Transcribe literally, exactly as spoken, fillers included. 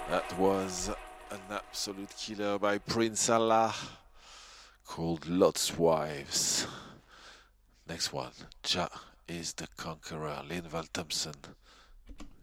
That was an absolute killer by Prince Allah called Lot's Wives. Next one, Jah is the Conqueror, Linval Thompson.